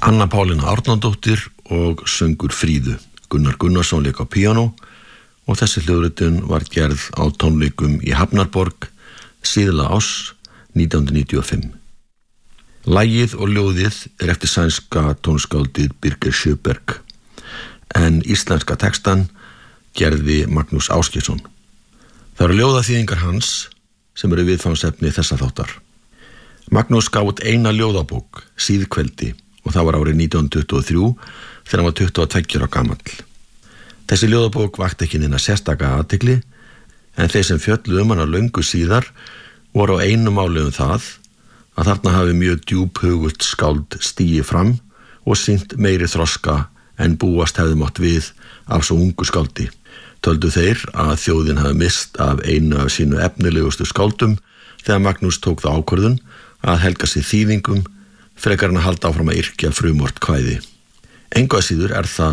Hanna Pálína Árnadóttir og söngur Fríðu. Gunnar Gunnarsson lék á píanó og þessi hljóðritun var gerð á tónleikum í Hafnarborg síðla árs 1995. Lagið og ljóðið eftir sænska tónskáldið Birgir Sjöberg en íslenska textan gerði Magnús Ásgeirsson. Það eru ljóðaþýðingar hans sem eru viðfangsefni þessa þáttar. Magnús gaf út eina ljóðabók, Síðkveldi, og það var árið 1923 þegar hann var 22 ára gamall. Þessi ljóðabók vakti ekki neina sérstaka athygli en þeir sem fjölluðu hana löngu síðar voru á einu máli það að þarna hafi mjög djúphugult skáld stigið fram og sýnt meiri þroska en búast hefði mátt við af svo ungu skáldi. Töldu þeir að þjóðin hafi mist af einu af sínu efnilegustu skáldum þegar Magnús tók það ákvörðun að helga sig þýðingum frekar en að halda áfram að yrkja frumort kvæði. Engu að síður það